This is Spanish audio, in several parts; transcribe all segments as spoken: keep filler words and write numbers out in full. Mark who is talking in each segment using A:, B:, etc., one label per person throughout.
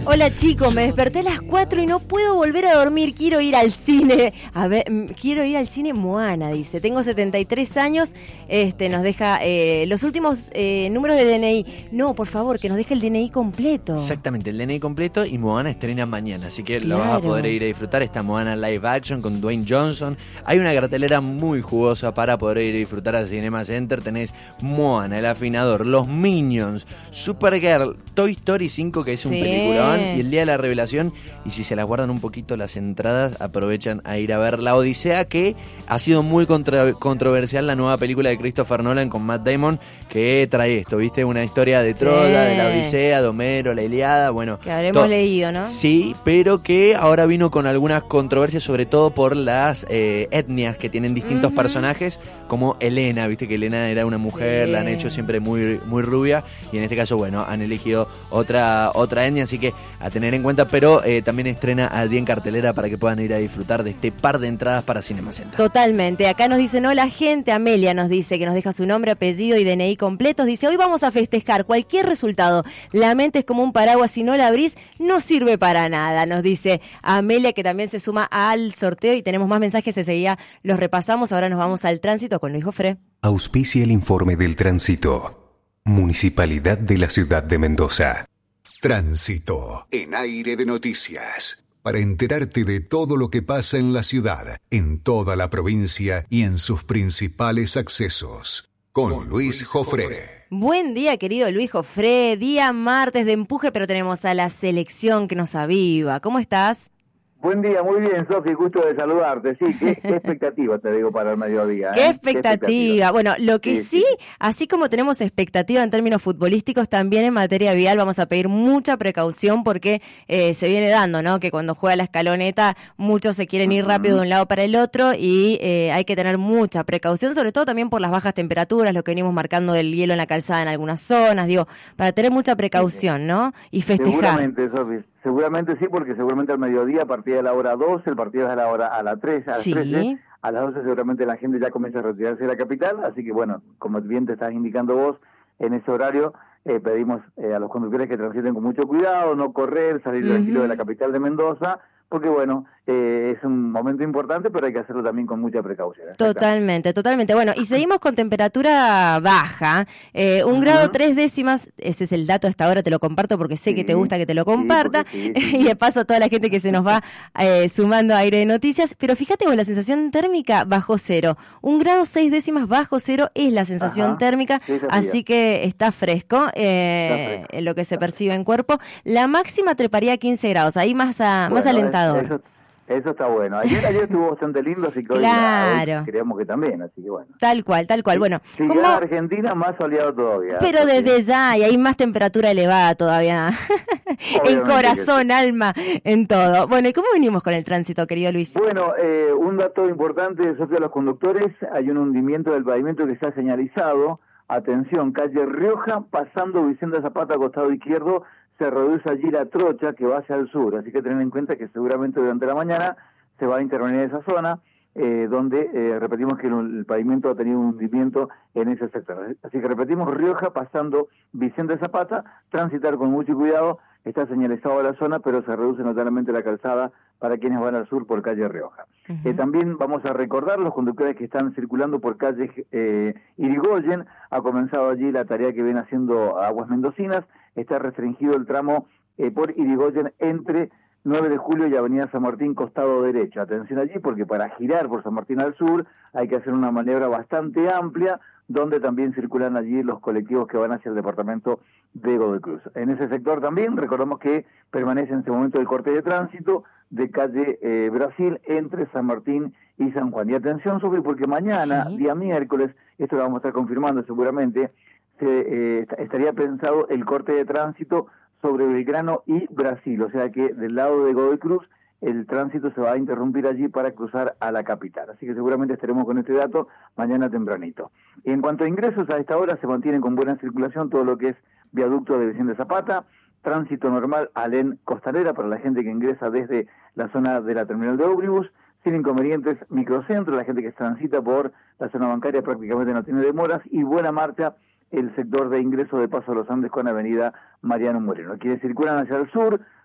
A: Hola chicos, me desperté a las cuatro y no puedo volver a dormir, quiero ir al cine. A ver, quiero ir al cine Moana, dice. Tengo setenta y tres años, este, nos deja eh, los últimos eh, números del D N I. No, por favor, que nos deje el D N I completo.
B: Exactamente, el D N I completo, y Moana estrena mañana, así que
A: Claro.
B: lo vas a poder ir a disfrutar. Está Moana Live Action con Dwayne Johnson. Hay una cartelera muy jugosa para poder ir a disfrutar al Cinema Center. Tenés Moana, El Afinador, Los Minions, Supergirl, Toy Story cinco, que es un
A: Sí.
B: peliculón, y el Día de la Revelación. Y si se las guardan un poquito las entradas, aprovechan a ir a ver La Odisea, que ha sido muy contra- controversial, la nueva película de Christopher Nolan con Matt Damon, que trae esto, ¿viste? Una historia de Troya,
A: Sí.
B: de la Odisea, de Homero, la Ilíada, bueno.
A: Que habremos
B: to-
A: leído, ¿no?
B: Sí, pero que ahora vino con algunas controversias, sobre todo por las eh, etnias que tienen distintos
A: Ujú.
B: personajes, como Elena, ¿viste? Que Elena era una mujer,
A: Sí.
B: la han hecho siempre muy, muy rubia, y en este caso, bueno, han elegido otra, otra etnia, así que a tener en cuenta, pero eh, también estrena al día en cartelera para que puedan ir a disfrutar de este par de entradas para Cinema Center.
A: Totalmente. Acá nos dicen, hola gente, Amelia nos dice que nos deja su nombre, apellido y D N I completos. Dice, hoy vamos a festejar cualquier resultado. La mente es como un paraguas, si no la abrís, no sirve para nada. Nos dice Amelia, que también se suma al sorteo, y tenemos más mensajes, enseguida los repasamos. Ahora nos vamos al tránsito con Luis Jofré.
C: Auspicia el informe del tránsito. Municipalidad de la Ciudad de Mendoza.
D: Tránsito en Aire de Noticias. Para enterarte de todo lo que pasa en la ciudad, en toda la provincia y en sus principales accesos. Con Luis Jofré.
A: Buen día, querido Luis Jofré. Día martes de empuje, pero tenemos a la selección que nos aviva. ¿Cómo estás?
E: Buen día, muy bien, Sofi, gusto de saludarte. Sí, qué, qué expectativa te digo para el mediodía.
A: ¡Qué
E: ¿eh?
A: expectativa! Bueno, lo que
E: Sí,
A: sí,
E: sí.
A: así como tenemos expectativa en términos futbolísticos, también en materia vial vamos a pedir mucha precaución, porque eh, se viene dando, ¿no? Que cuando juega la escaloneta muchos se quieren ir rápido de un lado para el otro, y eh, hay que tener mucha precaución, sobre todo también por las bajas temperaturas, lo que venimos marcando del hielo en la calzada en algunas zonas, digo, para tener mucha precaución, ¿no? Y festejar.
E: Seguramente, Sofi, seguramente sí, porque seguramente al mediodía, a partir de la hora doce, el partido es a la hora a las tres, a las
A: Sí.
E: trece, a las doce seguramente la gente ya comienza a retirarse de la capital, así que bueno, como bien te estás indicando vos, en ese horario eh, pedimos eh, a los conductores que transiten con mucho cuidado, no correr, salir
A: Ujú.
E: tranquilo de la capital de Mendoza, porque bueno, eh, es un momento importante, pero hay que hacerlo también con mucha precaución.
A: Totalmente, totalmente. Bueno, y seguimos con temperatura baja, eh, un
E: Ujú.
A: grado tres décimas, ese es el dato hasta ahora, te lo comparto porque sé
E: Sí,
A: que te gusta que te lo
E: sí,
A: comparta,
E: porque sí, sí,
A: y
E: sí.
A: de paso a toda la gente que se nos va eh, sumando a Aire de Noticias, pero fíjate vos, la sensación térmica bajo cero, un grado seis décimas bajo cero es la sensación
E: Ajá.
A: térmica,
E: Sí, sabía.
A: así que está fresco, eh,
E: Está fresco.
A: en lo que se percibe en cuerpo. La máxima treparía a quince grados, ahí más, a, más
E: Bueno,
A: alentador.
E: Eso, eso está bueno. Ayer, ayer estuvo bastante lindo, así que hoy,
A: Claro.
E: hoy creemos que también, así que bueno.
A: Tal cual, tal cual. Bueno,
E: Si
A: ¿cómo?
E: llega a Argentina, más soleado todavía.
A: Pero
E: porque-
A: desde ya, y hay más temperatura elevada todavía. En
E: Obviamente
A: corazón,
E: que
A: alma, en todo. Bueno, ¿y cómo venimos con el tránsito, querido Luis?
E: Bueno, eh, un dato importante, Sofía, a los conductores, hay un hundimiento del pavimento que está señalizado. Atención, calle Rioja, pasando Vicente Zapata, costado izquierdo, se reduce allí la trocha que va hacia el sur. Así que tener en cuenta que seguramente durante la mañana se va a intervenir esa zona, eh, donde eh, repetimos que el, el pavimento ha tenido un hundimiento en ese sector. Así que repetimos, Rioja, pasando Vicente Zapata, transitar con mucho cuidado. Está señalizado la zona, pero se reduce notablemente la calzada para quienes van al sur por calle Rioja.
A: Ujú.
E: Eh, también vamos a recordar los conductores que están circulando por calle eh, Irigoyen. Ha comenzado allí la tarea que viene haciendo Aguas Mendocinas. Está restringido el tramo eh, por Irigoyen entre nueve de julio y Avenida San Martín, costado derecho. Atención allí, porque para girar por San Martín al sur hay que hacer una maniobra bastante amplia, donde también circulan allí los colectivos que van hacia el departamento de Godoy Cruz. En ese sector también recordamos que permanece en ese momento el corte de tránsito de calle eh, Brasil entre San Martín y San Juan. Y atención, Sofi, porque mañana,
A: Sí.
E: día miércoles, esto lo vamos a estar confirmando seguramente, se, eh, est- estaría pensado el corte de tránsito sobre Belgrano y Brasil, o sea que del lado de Godoy Cruz el tránsito se va a interrumpir allí para cruzar a la capital. Así que seguramente estaremos con este dato mañana tempranito. Y en cuanto a ingresos, a esta hora se mantienen con buena circulación todo lo que es viaducto de Vicente Zapata, tránsito normal Alén Costanera para la gente que ingresa desde la zona de la terminal de ómnibus, sin inconvenientes microcentro, la gente que transita por la zona bancaria prácticamente no tiene demoras, y buena marcha el sector de ingreso de Paso a los Andes con avenida Mariano Moreno. Quienes circulan hacia el sur,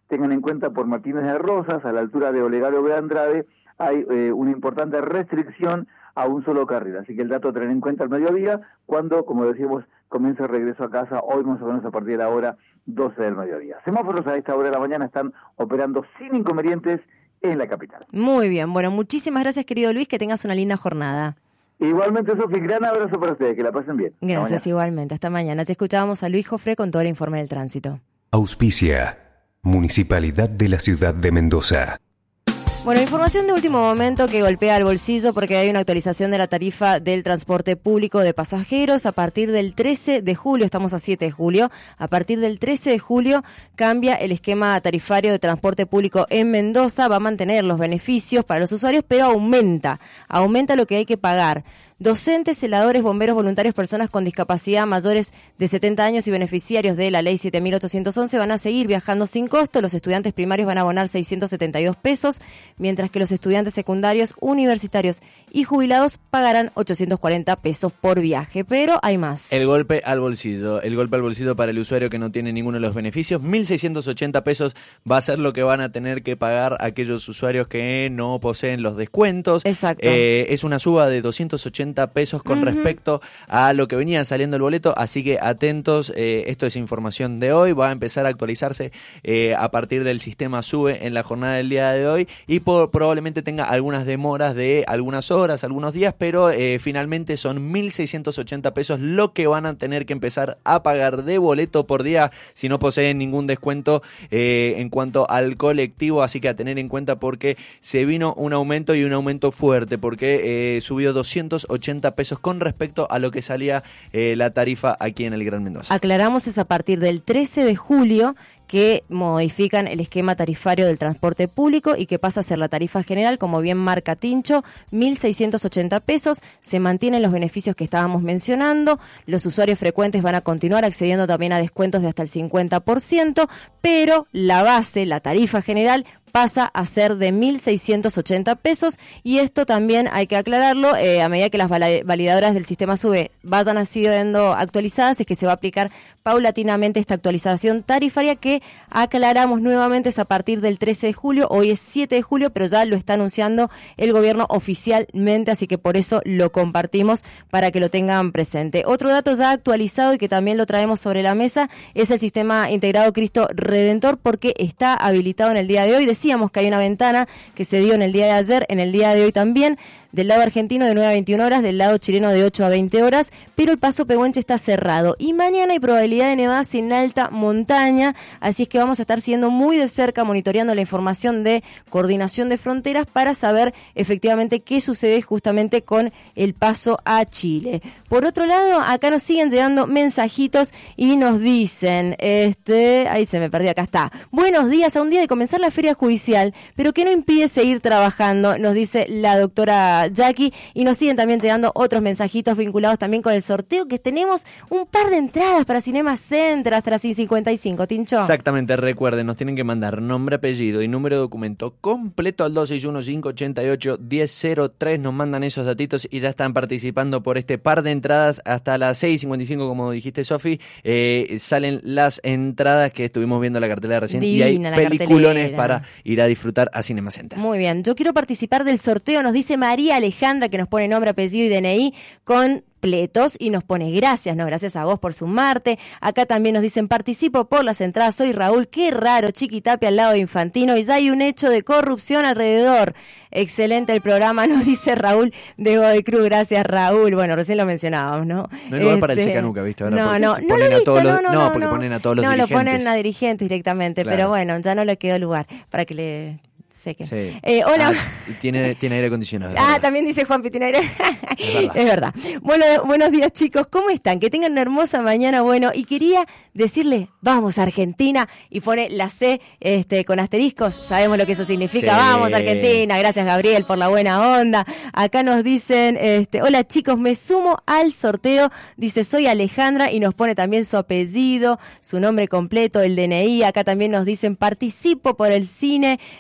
E: tengan en cuenta por Martínez de Rosas, a la altura de Olegario B. Andrade, hay eh, una importante restricción a un solo carril. Así que el dato a tener en cuenta al mediodía, cuando, como decíamos, comienza el regreso a casa, hoy más o menos a partir de la hora doce del mediodía. Semáforos a esta hora de la mañana están operando sin inconvenientes en la capital.
A: Muy bien, bueno, muchísimas gracias, querido Luis, que tengas una linda jornada.
E: Igualmente, Sofi, gran abrazo para ustedes, que la pasen bien.
A: Gracias, igualmente. Hasta mañana. Así escuchábamos a Luis Jofré con todo el informe del tránsito.
C: Auspicia, Municipalidad de la Ciudad de Mendoza.
A: Bueno, información de último momento que golpea el bolsillo porque hay una actualización de la tarifa del transporte público de pasajeros a partir del trece de julio, estamos a siete de julio, a partir del trece de julio cambia el esquema tarifario de transporte público en Mendoza, va a mantener los beneficios para los usuarios, pero aumenta, aumenta lo que hay que pagar. Docentes, celadores, bomberos, voluntarios, personas con discapacidad mayores de setenta años y beneficiarios de la ley siete mil ochocientos once van a seguir viajando sin costo. Los estudiantes primarios van a abonar seiscientos setenta y dos pesos, mientras que los estudiantes secundarios, universitarios y jubilados pagarán ochocientos cuarenta pesos por viaje. Pero hay más.
B: El golpe al bolsillo, el golpe al bolsillo para el usuario que no tiene ninguno de los beneficios, mil seiscientos ochenta pesos va a ser lo que van a tener que pagar aquellos usuarios que no poseen los descuentos.
A: Exacto.
B: Eh, es una suba de doscientos ochenta pesos con uh-huh. respecto a lo que venía saliendo el boleto, así que atentos, eh, esto es información de hoy, va a empezar a actualizarse eh, a partir del sistema SUBE en la jornada del día de hoy y por, probablemente tenga algunas demoras de algunas horas, algunos días, pero eh, finalmente son mil seiscientos ochenta pesos lo que van a tener que empezar a pagar de boleto por día si no poseen ningún descuento eh, en cuanto al colectivo, así que a tener en cuenta porque se vino un aumento y un aumento fuerte porque eh, subió doscientos ochenta pesos con respecto a lo que salía eh, la tarifa aquí en el Gran Mendoza.
A: Aclaramos, es a partir del trece de julio que modifican el esquema tarifario del transporte público y que pasa a ser la tarifa general, como bien marca Tincho, mil seiscientos ochenta pesos, se mantienen los beneficios que estábamos mencionando, los usuarios frecuentes van a continuar accediendo también a descuentos de hasta el cincuenta por ciento, pero la base, la tarifa general, pasa a ser de mil seiscientos ochenta pesos y esto también hay que aclararlo, eh, a medida que las validadoras del sistema SUBE vayan siendo actualizadas, es que se va a aplicar paulatinamente esta actualización tarifaria que aclaramos nuevamente es a partir del trece de julio, hoy es siete de julio, pero ya lo está anunciando el gobierno oficialmente, así que por eso lo compartimos para que lo tengan presente. Otro dato ya actualizado y que también lo traemos sobre la mesa es el sistema integrado Cristo Redentor porque está habilitado en el día de hoy. Decíamos que hay una ventana que se dio en el día de ayer, en el día de hoy también, del lado argentino de nueve a veintiuna horas, del lado chileno de ocho a veinte horas, pero el paso Pehuenche está cerrado y mañana hay probabilidad de nevadas en alta montaña, así es que vamos a estar siguiendo muy de cerca, monitoreando la información de coordinación de fronteras para saber efectivamente qué sucede justamente con el paso a Chile. Por otro lado, acá nos siguen llegando mensajitos y nos dicen, este, ahí se me perdió, acá está, buenos días, a un día de comenzar la feria judicial, pero que no impide seguir trabajando, nos dice la doctora Jackie, y nos siguen también llegando otros mensajitos vinculados también con el sorteo, que tenemos un par de entradas para Cinema Center hasta las cincuenta y cinco, Tincho.
B: Exactamente, recuerden, nos tienen que mandar nombre, apellido y número de documento completo al dos seis uno cinco ocho ocho uno cero cero tres, nos mandan esos datitos y ya están participando por este par de entradas hasta las seis cincuenta y cinco, como dijiste, Sofi, eh, salen las entradas que estuvimos viendo la cartelera recién.
A: Divina,
B: y hay peliculones
A: cartelera
B: para ir a disfrutar a Cinema Center.
A: Muy bien, yo quiero participar del sorteo, nos dice María Alejandra, que nos pone nombre, apellido y D N I con pletos y nos pone gracias, no, gracias a vos por sumarte. Acá también nos dicen participo por las entradas, soy Raúl, qué raro, Chiquitapia al lado de Infantino y ya hay un hecho de corrupción alrededor. Excelente el programa, nos dice Raúl de Godoy Cruz, gracias Raúl. Bueno, recién lo mencionábamos, ¿no?
B: No hay lugar este... para el Secanuca, ¿viste? Ahora no, no, no, lo visto,
A: no, no,
B: no, porque ponen a todos los
A: no,
B: dirigentes.
A: No, lo ponen a dirigentes directamente, claro. Pero bueno, ya no le quedó lugar para que le... Sé que.
B: Sí.
A: Eh, hola.
B: Ah, tiene, tiene aire acondicionado.
A: Ah, también dice Juanpi, tiene aire. Es verdad. Es verdad. Bueno, buenos días, chicos. ¿Cómo están? Que tengan una hermosa mañana. Bueno, y quería decirle, vamos Argentina, y pone la C este, con asteriscos. Sabemos lo que eso significa. Sí. Vamos Argentina. Gracias, Gabriel, por la buena onda. Acá nos dicen, este, hola chicos, me sumo al sorteo. Dice, soy Alejandra, y nos pone también su apellido, su nombre completo, el D N I. Acá también nos dicen, participo por el cine. Eh,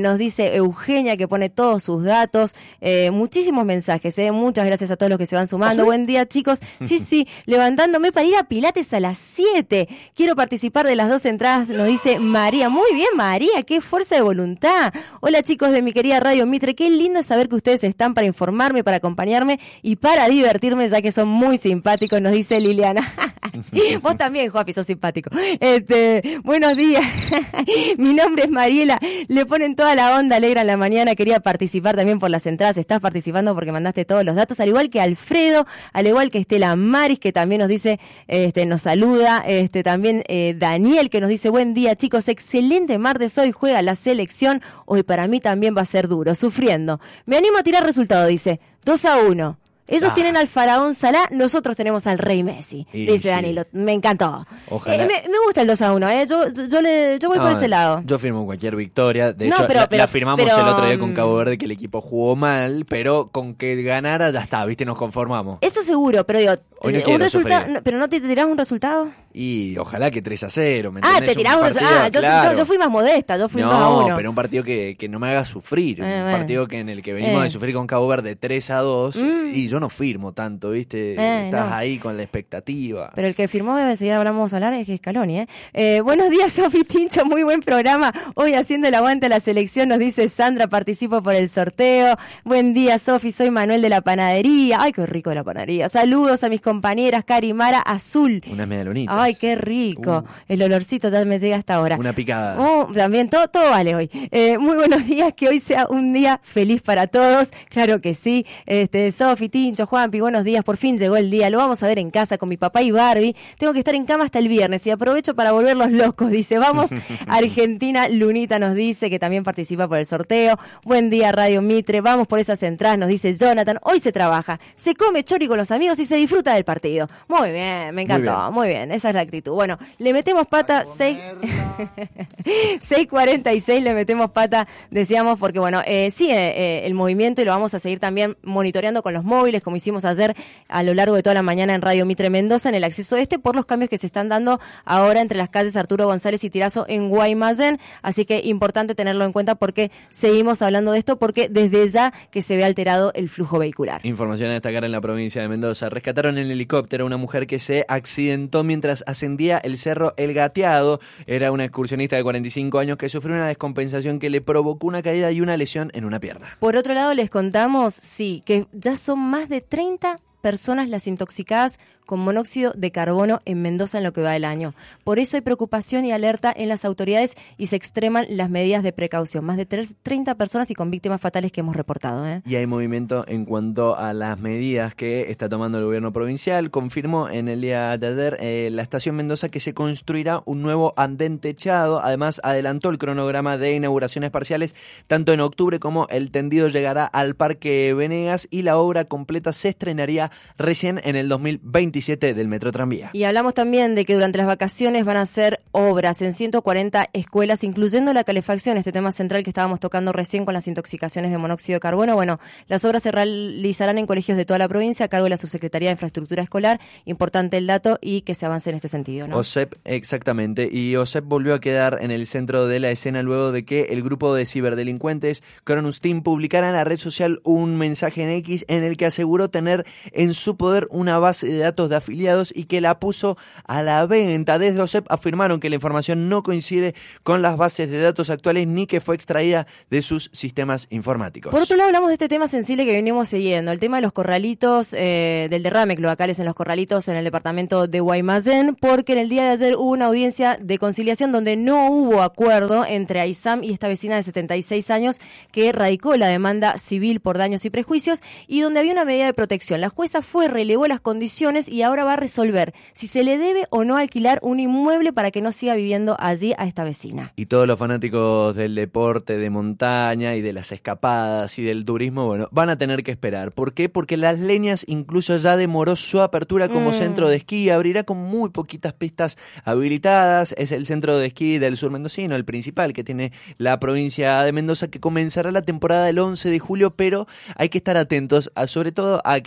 A: nos dice Eugenia, que pone todos sus datos, eh, muchísimos mensajes, eh, muchas gracias a todos los que se van sumando.
B: ¿Ah, sí?
A: Buen día, chicos. Sí, sí, levantándome para ir a Pilates a las siete. Quiero participar de las dos entradas, nos dice María. Muy bien, María, qué fuerza de voluntad. Hola, chicos de mi querida Radio Mitre, qué lindo es saber que ustedes están para informarme, para acompañarme y para divertirme, ya que son muy simpáticos, nos dice Liliana. Vos también, Joapi, sos simpático. Este, buenos días. Mi nombre es Mariela. Le ponen toda la onda, alegra en la mañana. Quería participar también por las entradas. Estás participando porque mandaste todos los datos, al igual que Alfredo, al igual que Estela Maris, que también nos dice, este, nos saluda. Este, también eh, Daniel, que nos dice, buen día, chicos. Excelente martes. Hoy juega la selección. Hoy para mí también va a ser duro, sufriendo. Me animo a tirar resultado, dice. dos a uno. Ellos ah. tienen al faraón Salah, nosotros tenemos al rey Messi, y dice sí. Danilo. Me encantó.
B: Ojalá.
A: Eh, me, me gusta el dos a uno, ¿eh? Yo, yo, le, yo voy no, por ese lado.
B: Yo firmo cualquier victoria. De
A: no,
B: hecho,
A: pero,
B: la,
A: pero,
B: la firmamos
A: pero,
B: el otro día con Cabo Verde, que el equipo jugó mal, pero con que ganara ya está, ¿viste? Nos conformamos.
A: Eso seguro, pero digo,
B: Hoy no
A: un resultado, no, ¿pero no te tirás un resultado?
B: Y ojalá que tres a cero, ¿me
A: Ah, te tirás un resultado. Ah, yo,
B: claro.
A: yo, yo fui más modesta, yo fui
B: no,
A: dos a uno.
B: No, pero un partido que, que no me haga sufrir. Eh, un
A: bueno.
B: partido que en el que venimos eh. de sufrir con Cabo Verde tres a dos, mm. y yo no firmo tanto, ¿viste? Eh, Estás no. ahí con la expectativa.
A: Pero el que firmó, enseguida hablamos a hablar, es Scaloni, ¿eh? eh buenos días, Sofi Tincho, muy buen programa. Hoy haciendo el aguante a la selección, nos dice Sandra, participo por el sorteo. Buen día, Sofi, soy Manuel de la panadería. Ay, qué rico de la panadería. Saludos a mis compañeras, Cari Mara Azul.
B: Unas medialunitas.
A: Ay, qué rico. Uh. El olorcito ya me llega hasta ahora.
B: Una picada.
A: Oh, también, todo, todo vale hoy. Eh, muy buenos días, que hoy sea un día feliz para todos. Claro que sí. Este, Sofi, Tincho, Juanpi, buenos días. Por fin llegó el día. Lo vamos a ver en casa con mi papá y Barbie. Tengo que estar en cama hasta el viernes y aprovecho para volverlos locos. Dice, vamos, Argentina. Lunita nos dice que también participa por el sorteo. Buen día, Radio Mitre. Vamos por esas entradas, nos dice Jonathan. Hoy se trabaja, se come chori con los amigos y se disfruta del partido. Muy bien, me encantó. Muy bien, muy bien. Esa es la actitud. Bueno, le metemos pata seis cuarenta y seis, le metemos pata, decíamos, porque bueno, eh, sigue eh, el movimiento y lo vamos a seguir también monitoreando con los móviles, como hicimos ayer a lo largo de toda la mañana en Radio Mitre Mendoza, en el acceso este, por los cambios que se están dando ahora entre las calles Arturo González y Tirazo en Guaymallén. Así que importante tenerlo en cuenta porque seguimos hablando de esto, porque desde ya que se ve alterado el flujo vehicular.
B: Información a destacar en la provincia de Mendoza. Rescataron en helicóptero a una mujer que se accidentó mientras ascendía el cerro El Gateado. Era una excursionista de cuarenta y cinco años que sufrió una descompensación que le provocó una caída y una lesión en una pierna.
A: Por otro lado, les contamos, sí, que ya son más de treinta personas las intoxicadas con monóxido de carbono en Mendoza en lo que va del año. Por eso hay preocupación y alerta en las autoridades y se extreman las medidas de precaución. Más de treinta personas y con víctimas fatales que hemos reportado. ¿eh?
B: Y hay movimiento en cuanto a las medidas que está tomando el gobierno provincial. Confirmó en el día de ayer eh, la estación Mendoza que se construirá un nuevo andén techado. Además, adelantó el cronograma de inauguraciones parciales. Tanto en octubre como el tendido llegará al Parque Venegas y la obra completa se estrenaría recién en el dos mil veintisiete del Metro Tranvía.
A: Y hablamos también de que durante las vacaciones van a hacer obras en ciento cuarenta escuelas, incluyendo la calefacción, este tema central que estábamos tocando recién con las intoxicaciones de monóxido de carbono. Bueno, las obras se realizarán en colegios de toda la provincia a cargo de la Subsecretaría de Infraestructura Escolar. Importante el dato y que se avance en este sentido, ¿no?
B: O S E P, exactamente. Y O S E P volvió a quedar en el centro de la escena luego de que el grupo de ciberdelincuentes Cronus Team publicara en la red social un mensaje en X en el que aseguró tener en su poder una base de datos de afiliados y que la puso a la venta. Desde O S E P afirmaron que la información no coincide con las bases de datos actuales ni que fue extraída de sus sistemas informáticos.
A: Por otro lado, hablamos de este tema sensible que venimos siguiendo, el tema de los corralitos, eh, del derrame cloacales en los corralitos en el departamento de Guaymallén, porque en el día de ayer hubo una audiencia de conciliación donde no hubo acuerdo entre AISAM y esta vecina de setenta y seis años que radicó la demanda civil por daños y prejuicios y donde había una medida de protección. La jueza fue, relevó las condiciones y ahora va a resolver si se le debe o no alquilar un inmueble para que no siga viviendo allí a esta vecina.
B: Y todos los fanáticos del deporte de montaña y de las escapadas y del turismo, bueno, van a tener que esperar. ¿Por qué? Porque Las Leñas incluso ya demoró su apertura como mm. centro de esquí. Abrirá con muy poquitas pistas habilitadas. Es el centro de esquí del sur mendocino, el principal que tiene la provincia de Mendoza, que comenzará la temporada el once de julio, pero hay que estar atentos a, sobre todo a que al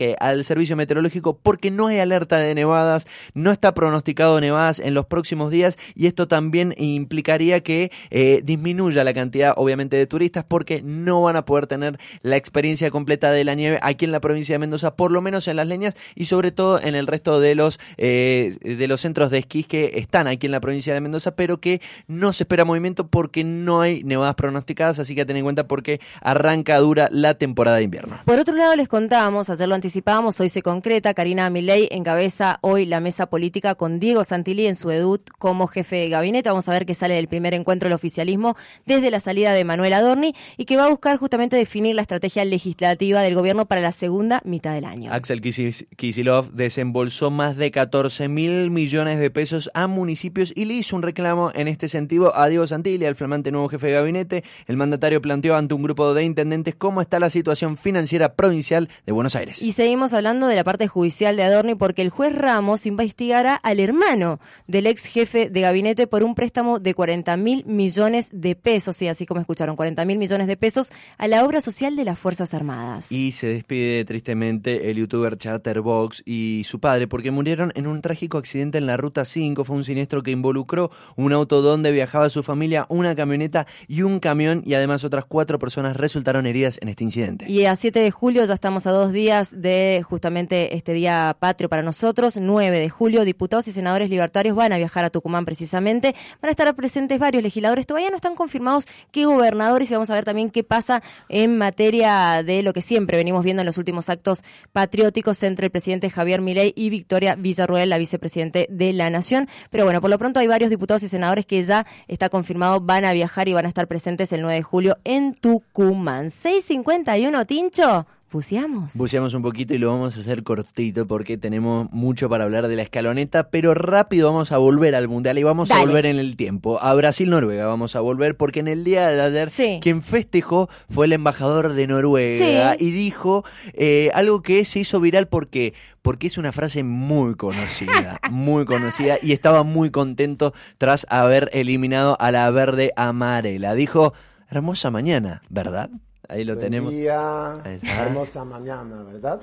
B: servicio meteorológico porque no hay alerta de nevadas, no está pronosticado nevadas en los próximos días y esto también implicaría que eh, disminuya la cantidad obviamente de turistas porque no van a poder tener la experiencia completa de la nieve aquí en la provincia de Mendoza, por lo menos en Las Leñas y sobre todo en el resto de los eh, de los centros de esquí que están aquí en la provincia de Mendoza, pero que no se espera movimiento porque no hay nevadas pronosticadas, así que ten en cuenta porque arranca dura la temporada de invierno.
A: Por otro lado, les contábamos, ayer lo anticipábamos, hoy se concreta, Karina Milei encabeza hoy la mesa política con Diego Santilli en su debut como jefe de gabinete. Vamos a ver qué sale del primer encuentro del oficialismo desde la salida de Manuel Adorni y que va a buscar justamente definir la estrategia legislativa del gobierno para la segunda mitad del año.
B: Axel Kicillof desembolsó más de catorce mil millones de pesos a municipios y le hizo un reclamo en este sentido a Diego Santilli, al flamante nuevo jefe de gabinete. El mandatario planteó ante un grupo de intendentes cómo está la situación financiera provincial de Buenos Aires.
A: Y seguimos hablando de la parte judicial de Adorni porque el juez Ramos investigará al hermano del ex jefe de gabinete por un préstamo de cuarenta mil millones de pesos, sí, así como escucharon, cuarenta mil millones de pesos a la obra social de las Fuerzas Armadas.
B: Y se despide tristemente el youtuber Charterbox y su padre porque murieron en un trágico accidente en la Ruta cinco. Fue un siniestro que involucró un auto donde viajaba su familia, una camioneta y un camión y además otras cuatro personas resultaron heridas en este incidente.
A: Y a siete de julio, ya estamos a dos días de justamente este día patrio para nosotros, nueve de julio, diputados y senadores libertarios van a viajar a Tucumán precisamente, van a estar presentes varios legisladores, todavía no están confirmados qué gobernadores y vamos a ver también qué pasa en materia de lo que siempre venimos viendo en los últimos actos patrióticos entre el presidente Javier Milei y Victoria Villarruel, la vicepresidente de la Nación. Pero bueno, por lo pronto hay varios diputados y senadores que ya está confirmado van a viajar y van a estar presentes el nueve de julio en Tucumán. seis cincuenta y uno, Tincho. ¿Buceamos?
B: Buceamos un poquito y lo vamos a hacer cortito porque tenemos mucho para hablar de la escaloneta, pero rápido vamos a volver al Mundial y vamos Dale. a volver en el tiempo. A Brasil-Noruega vamos a volver porque en el día de ayer sí. quien festejó fue el embajador de Noruega sí. y dijo eh, algo que se hizo viral porque, porque es una frase muy conocida, muy conocida y estaba muy contento tras haber eliminado a la verde amarela. Dijo, hermosa mañana, ¿verdad? Ahí lo
F: Buen
B: tenemos.
F: Día, hermosa mañana, ¿verdad?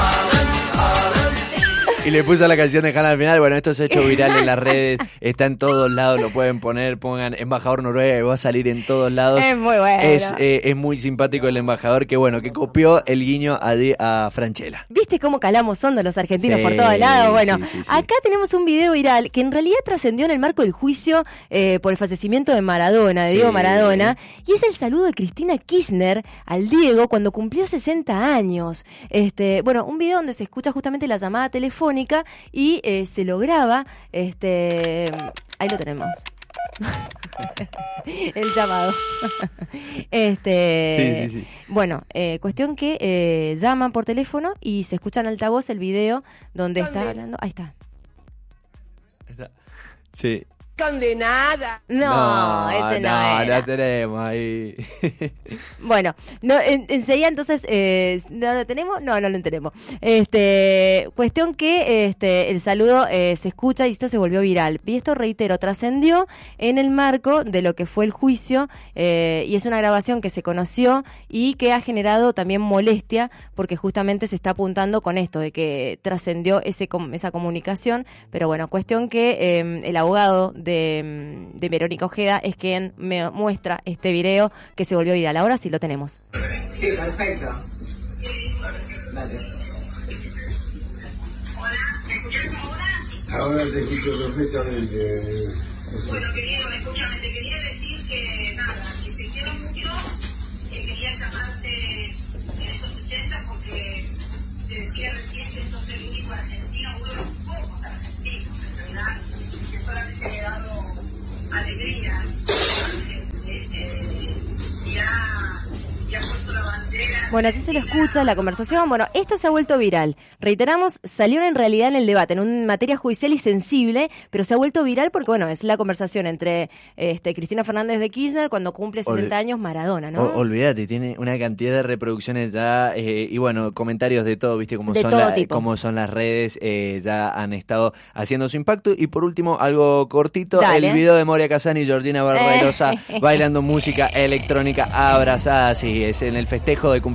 B: Y le puso la canción de Hannah al final. Bueno, esto se ha hecho viral en las redes, está en todos lados, lo pueden poner, pongan embajador Noruega y va a salir en todos lados.
A: Es muy bueno.
B: Es, eh, es muy simpático el embajador que bueno, que copió el guiño a, Di, a Franchella.
A: ¿Viste cómo calamos hondo los argentinos sí, por todos lados? Bueno, sí, sí, sí. Acá tenemos un video viral que en realidad trascendió en el marco del juicio eh, por el fallecimiento de Maradona, de sí. Diego Maradona, y es el saludo de Cristina Kirchner al Diego cuando cumplió sesenta años. Este, bueno, un video donde se escucha justamente la llamada telefónica y eh, se lo graba, este, ahí lo tenemos. El llamado. Este,
B: sí, sí, sí.
A: Bueno, eh, cuestión que eh, llaman por teléfono y se escucha en altavoz el video donde ¿Dónde? está hablando. Ahí está.
B: Está. Sí.
A: Condenada. No, no ese no, no era.
B: La tenemos ahí.
A: Bueno, no, en, enseguida entonces, eh, ¿no lo tenemos? No, no lo tenemos. Este, cuestión que este, el saludo eh, se escucha y esto se volvió viral. Y esto, reitero, trascendió en el marco de lo que fue el juicio eh, y es una grabación que se conoció y que ha generado también molestia porque justamente se está apuntando con esto de que trascendió ese esa comunicación. Pero bueno, cuestión que eh, el abogado de, de Verónica Ojeda es quien me muestra este video que se volvió viral. Ahora sí lo tenemos.
G: Sí, perfecto. Dale.
H: Hola, ¿me escuchás ahora?
F: Ahora te escucho perfectamente.
H: Bueno, querido, escúchame, te quería decir que nada, que te quiero mucho, que quería llamarte en estos setenta porque te decía recién que sos el único argentino, uno de los pocos argentinos, en realidad, que solamente le he dado alegría, y ha, y ha puesto la bandera.
A: Bueno, así se lo escucha la conversación. Bueno, esto se ha vuelto viral. Reiteramos, salió en realidad en el debate, en una materia judicial y sensible, pero se ha vuelto viral porque, bueno, es la conversación entre este, Cristina Fernández de Kirchner cuando cumple sesenta Ol- años Maradona, ¿no?
B: O, olvídate, tiene una cantidad de reproducciones ya eh, y, bueno, comentarios de todo, ¿viste? Como,
A: de
B: son,
A: todo
B: la,
A: tipo.
B: como son las redes, eh, ya han estado haciendo su impacto. Y por último, algo cortito,
A: Dale.
B: el video de Moria Kazan y Georgina Barbarosa bailando música electrónica abrazadas. Sí, es en el festejo de cumpleaños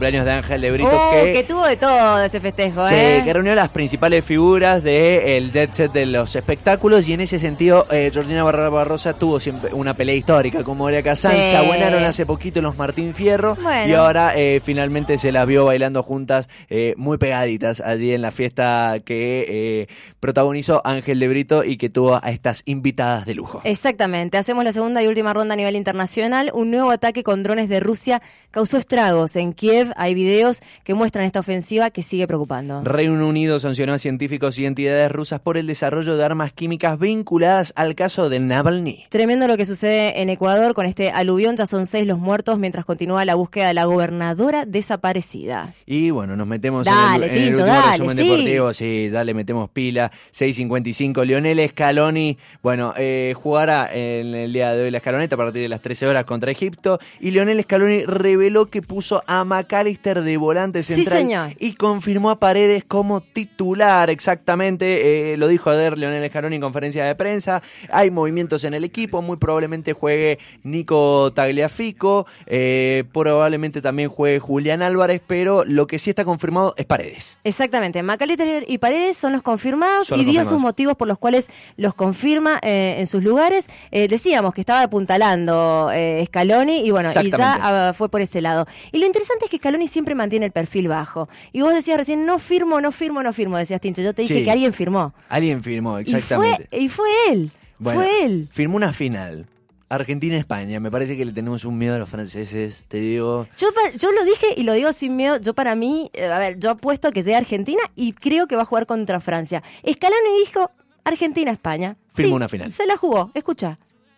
B: cumpleaños de Ángel de Brito.
A: Oh,
B: que,
A: que tuvo de todo ese festejo,
B: sí,
A: ¿eh?
B: que reunió las principales figuras del jet set de los espectáculos, y en ese sentido eh, Georgina Barbarossa tuvo siempre una pelea histórica con Moria Kazan.
A: Sí.
B: Se abuenaron hace poquito en los Martín Fierro,
A: bueno.
B: y ahora eh, finalmente se las vio bailando juntas, eh, muy pegaditas allí en la fiesta que eh, protagonizó Ángel de Brito y que tuvo a estas invitadas de lujo.
A: Exactamente, hacemos la segunda y última ronda a nivel internacional. Un nuevo ataque con drones de Rusia causó estragos en Kiev. Hay videos que muestran esta ofensiva que sigue preocupando.
B: Reino Unido sancionó a científicos y entidades rusas por el desarrollo de armas químicas vinculadas al caso de Navalny.
A: Tremendo lo que sucede en Ecuador con este aluvión. Ya son seis los muertos mientras continúa la búsqueda de la gobernadora desaparecida.
B: Y bueno, nos metemos
A: dale,
B: en el, en
A: Tincho,
B: el último
A: dale,
B: resumen
A: sí.
B: deportivo. Sí, dale, metemos pila. seis cincuenta y cinco. Lionel Scaloni, bueno, eh, jugará en el día de hoy la escaloneta a partir de las trece horas contra Egipto. Y Lionel Scaloni reveló que puso a McAllister de volante central.
A: Sí, señor.
B: Y confirmó a Paredes como titular, exactamente. Eh, lo dijo ayer Lionel Scaloni en conferencia de prensa. Hay movimientos en el equipo. Muy probablemente juegue Nico Tagliafico. Eh, probablemente también juegue Julián Álvarez. Pero lo que sí está confirmado es Paredes.
A: Exactamente. McAllister y Paredes son los confirmados
B: Son
A: y
B: los
A: dio
B: confirmados.
A: sus motivos por los cuales los confirma eh, en sus lugares. Eh, decíamos que estaba apuntalando eh, Scaloni y bueno, y ya uh, fue por ese lado. Y lo interesante es que Scaloni siempre mantiene el perfil bajo. Y vos decías recién, no firmo, no firmo, no firmo, decías Tincho. Yo te dije
B: Sí.
A: que alguien firmó.
B: Alguien firmó, exactamente.
A: Y fue, y fue él.
B: Bueno,
A: fue él.
B: firmó una final. Argentina-España. Me parece que le tenemos un miedo a los franceses, te digo.
A: Yo, yo lo dije y lo digo sin miedo. Yo para mí, eh, a ver, yo apuesto a que sea Argentina y creo que va a jugar contra Francia. Scaloni dijo Argentina-España.
B: Firmó
A: Sí,
B: una final.
A: Se la jugó. Escucha.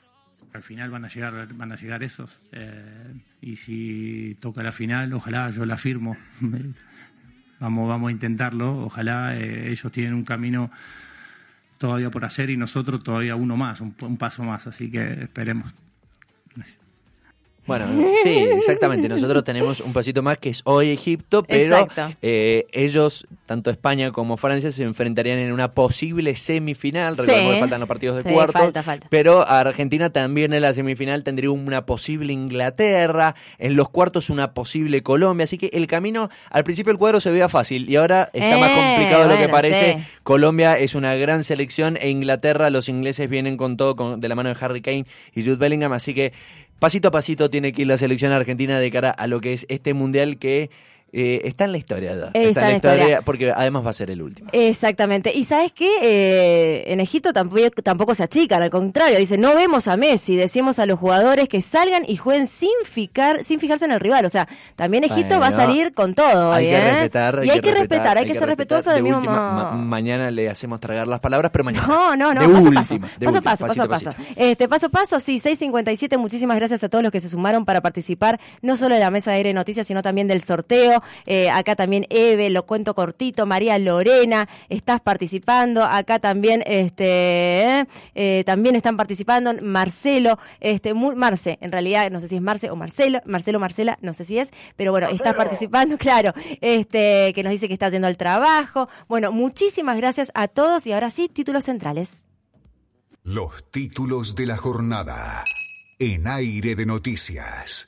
I: Al final van a llegar, van a llegar esos. Eh, y si toca la final, ojalá yo la firmo. Vamos, vamos a intentarlo. Ojalá eh, ellos tienen un camino todavía por hacer y nosotros todavía uno más, un, un paso más. Así que esperemos. Gracias.
B: Bueno, sí, exactamente. Nosotros tenemos un pasito más que es hoy Egipto, pero eh, ellos, tanto España como Francia, se enfrentarían en una posible semifinal. Recordemos
A: Sí.
B: que faltan los partidos de
A: Sí,
B: cuartos.
A: falta, falta.
B: Pero Argentina también en la semifinal tendría una posible Inglaterra, en los cuartos una posible Colombia. Así que el camino, al principio el cuadro se veía fácil y ahora está
A: Eh,
B: más complicado de lo que
A: bueno,
B: parece.
A: sí.
B: Colombia es una gran selección e Inglaterra, los ingleses vienen con todo, con, de la mano de Harry Kane y Jude Bellingham. Así que pasito a pasito tiene que ir la selección argentina de cara a lo que es este mundial que eh, está en la historia. ¿no?
A: Eh,
B: Está, en la historia, historia porque además va a ser el último.
A: Exactamente. Y ¿sabes qué? Eh, en Egipto tampoco, tampoco se achican, al contrario. Dicen, no vemos a Messi, decimos a los jugadores que salgan y jueguen sin, fijar, sin fijarse en el rival. O sea, también Egipto
B: Bueno,
A: va a salir con todo.
B: Hay
A: ¿eh?
B: que respetar. Hay
A: y hay que
B: que
A: respetar, hay que,
B: que
A: ser respetuoso del
B: de
A: mismo
B: última,
A: modo.
B: ma- mañana le hacemos tragar las palabras, pero mañana.
A: No, no, no,
B: de
A: paso a
B: última,
A: paso,
B: de
A: paso,
B: última,
A: a paso, paso a paso.
B: pasito.
A: Este, paso a paso, sí, seis cincuenta y siete, muchísimas gracias a todos los que se sumaron para participar, no solo de la mesa de aire de noticias, sino también del sorteo. Eh, acá también Eve, lo cuento cortito, María Lorena, estás participando, acá también, este, eh, eh, también están participando, Marcelo, este, muy, Marce, en realidad, no sé si es Marce o Marcelo, Marcelo, Marcela, no sé si es, pero bueno, estás participando, claro, este, que nos dice que está yendo al trabajo. Bueno, muchísimas gracias a todos y ahora sí, títulos centrales.
D: Los títulos de la jornada en Aire de Noticias.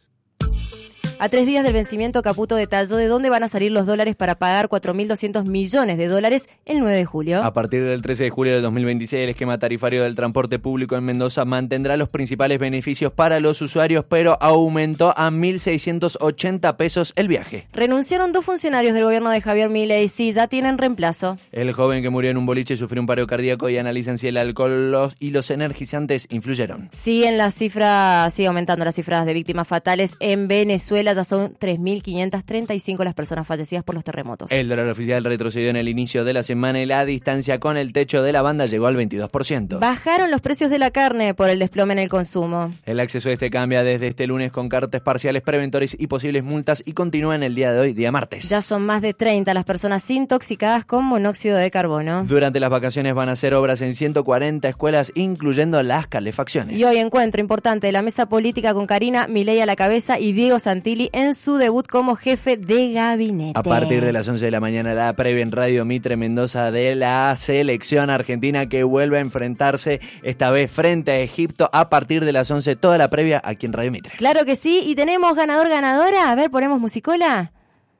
A: A tres días del vencimiento, Caputo detalló de dónde van a salir los dólares para pagar cuatro mil doscientos millones de dólares el nueve de julio.
B: A partir del trece de julio del dos mil veintiséis, el esquema tarifario del transporte público en Mendoza mantendrá los principales beneficios para los usuarios, pero aumentó a mil seiscientos ochenta pesos el viaje.
A: Renunciaron dos funcionarios del gobierno de Javier Milei, sí, ya tienen reemplazo.
B: El joven que murió en un boliche sufrió un paro cardíaco y analizan si el alcohol los, y los energizantes influyeron.
A: Siguen las cifras, sigue aumentando las cifras de víctimas fatales en Venezuela. Ya son tres mil quinientas treinta y cinco las personas fallecidas por los terremotos.
B: El dólar oficial retrocedió en el inicio de la semana y la distancia con el techo de la banda llegó al veintidós por ciento.
A: Bajaron los precios de la carne por el desplome en el consumo.
B: El acceso a este cambia desde este lunes con cartes parciales, preventores y posibles multas y continúa en el día de hoy, día martes.
A: Ya son más de treinta las personas intoxicadas con monóxido de carbono.
B: Durante las vacaciones van a hacer obras en ciento cuarenta escuelas, incluyendo las calefacciones.
A: Y hoy encuentro importante de la mesa política con Karina Milei a la cabeza y Diego Santilli en su debut como jefe de gabinete.
B: A partir de las once de la mañana, la previa en Radio Mitre Mendoza de la selección argentina que vuelve a enfrentarse esta vez frente a Egipto. A partir de las once, toda la previa aquí en Radio Mitre.
A: Claro que sí, y tenemos ganador, ganadora. A ver, ponemos musicola.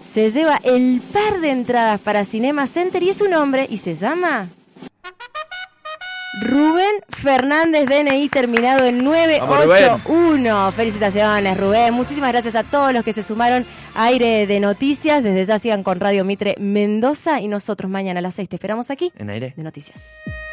A: se lleva el par de entradas para Cinema Center y es un hombre y se llama Rubén Fernández, D N I terminado en nueve ocho uno. Felicitaciones, Rubén. Muchísimas gracias a todos los que se sumaron a Aire de Noticias. Desde ya sigan con Radio Mitre Mendoza y nosotros mañana a las seis te esperamos aquí
B: en Aire
A: de Noticias.